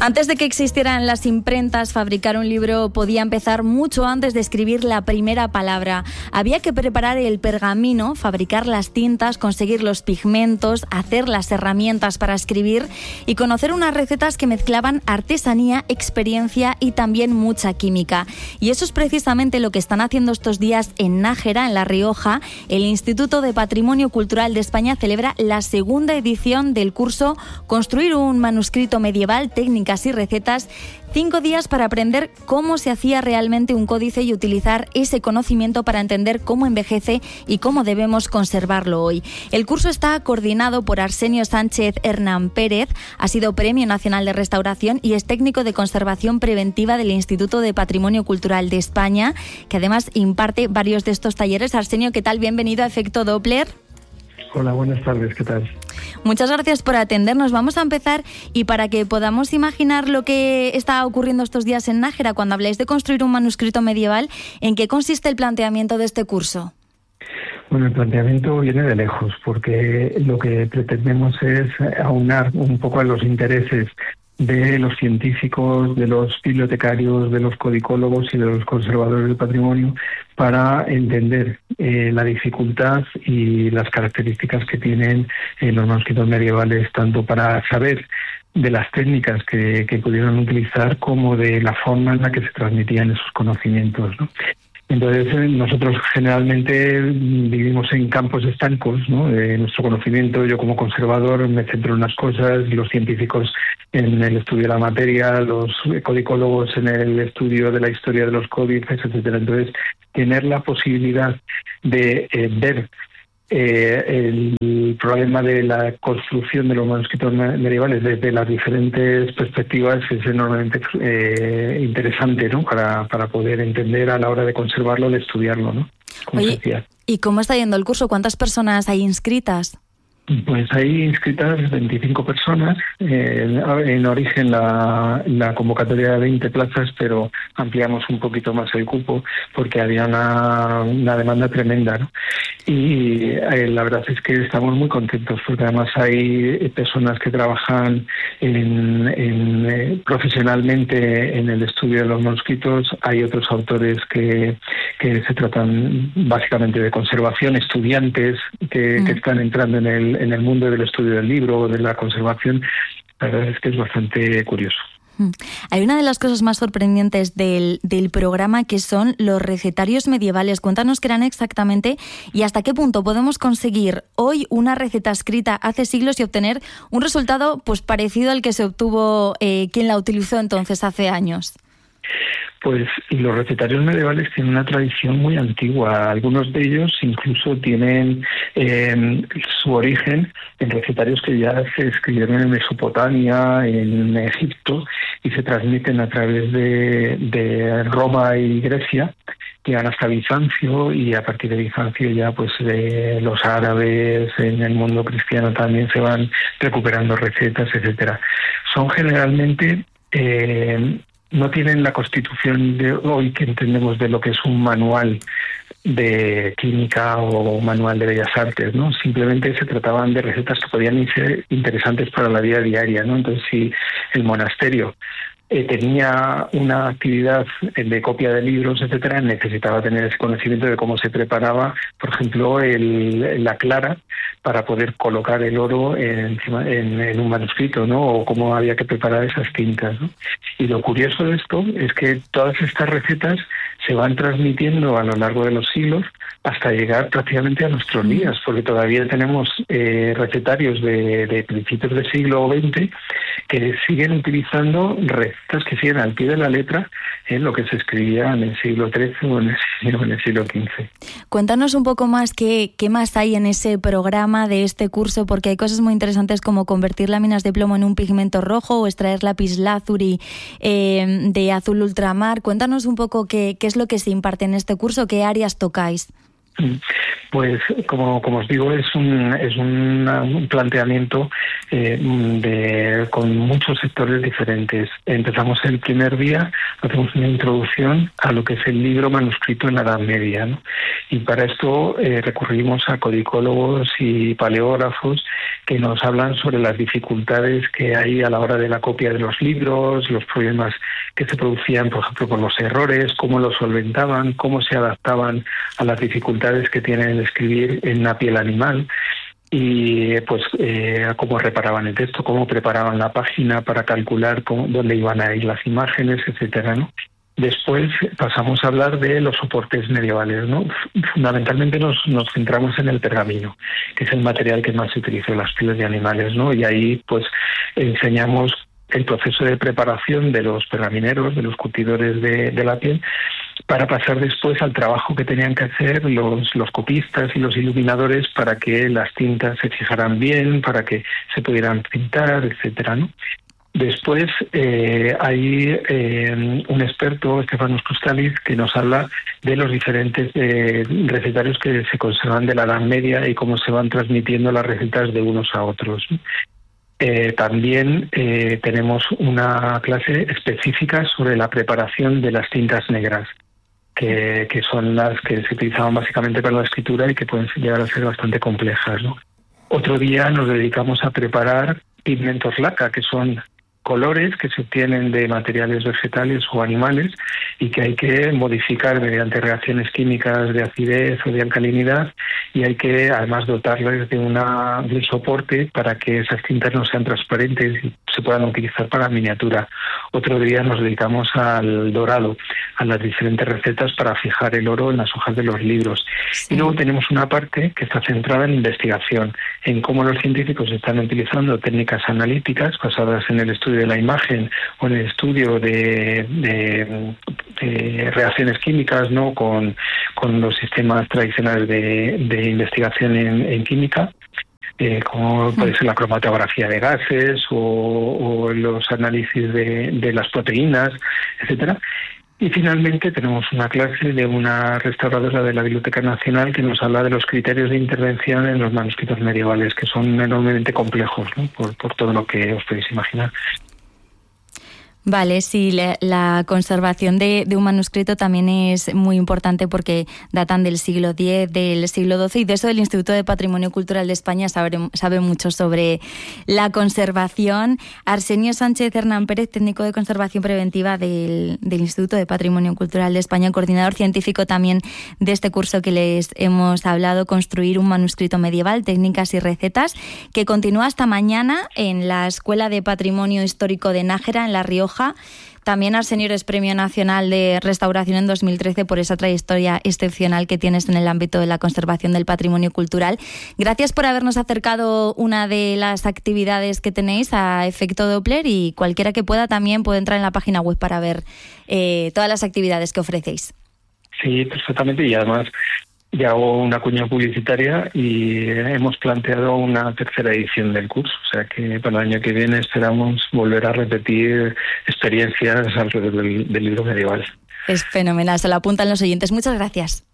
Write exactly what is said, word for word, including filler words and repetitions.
Antes de que existieran las imprentas, fabricar un libro podía empezar mucho antes de escribir la primera palabra. Había que preparar el pergamino, fabricar las tintas, conseguir los pigmentos, hacer las herramientas para escribir y conocer unas recetas que mezclaban artesanía, experiencia y también mucha química. Y eso es precisamente lo que están haciendo estos días en Nájera, en La Rioja. El Instituto de Patrimonio Cultural de España celebra la segunda edición del curso Construir un manuscrito medieval, técnicas y recetas. Cinco días para aprender cómo se hacía realmente un códice y utilizar ese conocimiento para entender cómo envejece y cómo debemos conservarlo hoy. El curso está coordinado por Arsenio Sánchez Hernán Pérez, ha sido Premio Nacional de Restauración y es técnico de conservación preventiva del Instituto de Patrimonio Cultural de España, que además imparte varios de estos talleres. Arsenio, ¿qué tal? Bienvenido a Efecto Doppler. Hola, buenas tardes, ¿qué tal? Muchas gracias por atendernos. Vamos a empezar y para que podamos imaginar lo que está ocurriendo estos días en Nájera, cuando habláis de construir un manuscrito medieval, ¿en qué consiste el planteamiento de este curso? Bueno, el planteamiento viene de lejos, porque lo que pretendemos es aunar un poco a los intereses de los científicos, de los bibliotecarios, de los codicólogos y de los conservadores del patrimonio para entender eh, la dificultad y las características que tienen eh, los manuscritos medievales, tanto para saber de las técnicas que, que pudieron utilizar como de la forma en la que se transmitían esos conocimientos, ¿no? Entonces, nosotros generalmente vivimos en campos estancos, ¿no? De nuestro conocimiento. Yo como conservador me centro en unas cosas, los científicos en el estudio de la materia, los codicólogos en el estudio de la historia de los códices, etcétera. Entonces, tener la posibilidad de eh, ver eh, el problema de la construcción de los manuscritos medievales desde las diferentes perspectivas es enormemente eh, interesante, ¿no? Para, para poder entender a la hora de conservarlo, de estudiarlo, ¿no? Como Oye, ¿y cómo está yendo el curso? ¿Cuántas personas hay inscritas? Pues hay inscritas veinticinco personas. Eh, en origen la, la convocatoria de veinte plazas, pero ampliamos un poquito más el cupo porque había una, una demanda tremenda, ¿no? Y eh, la verdad es que estamos muy contentos porque además hay personas que trabajan en, en, eh, profesionalmente en el estudio de los manuscritos. Hay otros autores que, que se tratan básicamente de conservación, estudiantes que, mm. que están entrando en el en el mundo del estudio del libro, de la conservación. La verdad es que es bastante curioso. Hay una de las cosas más sorprendentes del, del programa, que son los recetarios medievales. Cuéntanos qué eran exactamente y hasta qué punto podemos conseguir hoy una receta escrita hace siglos y obtener un resultado pues parecido al que se obtuvo eh, quien la utilizó entonces hace años. Pues los recetarios medievales tienen una tradición muy antigua. Algunos de ellos incluso tienen eh, su origen en recetarios que ya se escribieron en Mesopotamia, en Egipto, y se transmiten a través de, de Roma y Grecia, llegan hasta Bizancio, y a partir de Bizancio ya pues eh, los árabes, en el mundo cristiano también se van recuperando recetas, etcétera. Son generalmente... Eh, no tienen la constitución de hoy que entendemos de lo que es un manual de química o manual de bellas artes, ¿no? Simplemente se trataban de recetas que podían ser interesantes para la vida diaria, ¿no? Entonces, si el monasterio eh, tenía una actividad de copia de libros, etcétera, necesitaba tener ese conocimiento de cómo se preparaba, por ejemplo, el, la clara para poder colocar el oro encima, en, en un manuscrito, ¿no? O cómo había que preparar esas tintas, ¿no? Y lo curioso de esto es que todas estas recetas se van transmitiendo a lo largo de los siglos hasta llegar prácticamente a nuestros días, porque todavía tenemos eh, recetarios de, de principios del siglo veinte que siguen utilizando recetas que siguen al pie de la letra en lo que se escribía en el siglo trece o en el, en el siglo quince. Cuéntanos un poco más qué, qué más hay en ese programa de este curso, porque hay cosas muy interesantes como convertir láminas de plomo en un pigmento rojo o extraer lapislázuli eh, de azul ultramar. Cuéntanos un poco qué, qué es lo que se imparte en este curso, qué áreas tocáis. Pues como, como os digo, es un, es un, un planteamiento eh, de, con muchos sectores diferentes. Empezamos el primer día, hacemos una introducción a lo que es el libro manuscrito en la Edad Media, ¿no? Y para esto eh, recurrimos a codicólogos y paleógrafos que nos hablan sobre las dificultades que hay a la hora de la copia de los libros, los problemas que se producían, por ejemplo, con los errores, cómo los solventaban, cómo se adaptaban a las dificultades que tienen el escribir en una piel animal y pues eh, cómo reparaban el texto, cómo preparaban la página para calcular cómo, dónde iban a ir las imágenes, etcétera, ¿no? Después pasamos a hablar de los soportes medievales, ¿no? Fundamentalmente nos, nos centramos en el pergamino, que es el material que más se utiliza en las pieles de animales, ¿no? Y ahí pues enseñamos el proceso de preparación de los pergamineros, de los curtidores de, de la piel, para pasar después al trabajo que tenían que hacer los, los copistas y los iluminadores para que las tintas se fijaran bien, para que se pudieran pintar, etcétera, ¿no? Después eh, hay eh, un experto, Stefanos Kostalis, que nos habla de los diferentes eh, recetarios que se conservan de la Edad Media y cómo se van transmitiendo las recetas de unos a otros. Eh, también eh, tenemos una clase específica sobre la preparación de las tintas negras, que, que son las que se utilizaban básicamente para la escritura y que pueden llegar a ser bastante complejas, ¿no? Otro día nos dedicamos a preparar pigmentos laca, que son colores que se obtienen de materiales vegetales o animales y que hay que modificar mediante reacciones químicas de acidez o de alcalinidad, y hay que además dotarles de, una, de un soporte para que esas tintas no sean transparentes y se puedan utilizar para miniatura. Otro día nos dedicamos al dorado, a las diferentes recetas para fijar el oro en las hojas de los libros. Sí. Y luego tenemos una parte que está centrada en investigación, en cómo los científicos están utilizando técnicas analíticas basadas en el estudio de la imagen o en el estudio de, de, de reacciones químicas, ¿no? con, con los sistemas tradicionales de, de investigación en, en química, eh, como puede ser la cromatografía de gases o, o los análisis de, de las proteínas, etcétera. Y finalmente tenemos una clase de una restauradora de la Biblioteca Nacional que nos habla de los criterios de intervención en los manuscritos medievales, que son enormemente complejos, ¿no? por, por todo lo que os podéis imaginar. Vale, sí, la, la conservación de, de un manuscrito también es muy importante porque datan del siglo diez, del siglo doce, y de eso el Instituto de Patrimonio Cultural de España sabe, sabe mucho sobre la conservación. Arsenio Sánchez Hernán Pérez, técnico de conservación preventiva del, del Instituto de Patrimonio Cultural de España, coordinador científico también de este curso que les hemos hablado, Construir un manuscrito medieval, técnicas y recetas, que continúa hasta mañana en la Escuela de Patrimonio Histórico de Nájera, en La Rioja. También Arsenio es Premio Nacional de Restauración en dos mil trece por esa trayectoria excepcional que tienes en el ámbito de la conservación del patrimonio cultural. Gracias por habernos acercado una de las actividades que tenéis a efecto Doppler, y cualquiera que pueda también puede entrar en la página web para ver eh, todas las actividades que ofrecéis. Sí, perfectamente, y además ya hago una cuña publicitaria y hemos planteado una tercera edición del curso, o sea que para el año que viene esperamos volver a repetir experiencias alrededor del, del libro medieval. Es fenomenal, se lo apuntan los oyentes. Muchas gracias.